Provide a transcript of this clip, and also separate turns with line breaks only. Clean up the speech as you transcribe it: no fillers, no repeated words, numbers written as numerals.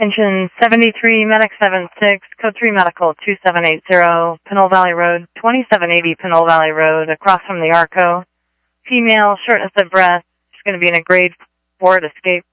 Engine 73, Medic 76, Code 3 Medical 2780, Pinole Valley Road, 2780 Pinole Valley Road, across from the ARCO. Female, shortness of breath. She's going to be in a grade 4 escape.